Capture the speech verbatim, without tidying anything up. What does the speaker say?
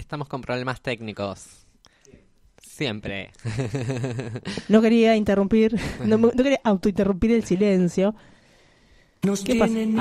estamos con problemas técnicos. Siempre. No quería interrumpir, no, no quería autointerrumpir el silencio. Nos ¿Qué pasa? tienen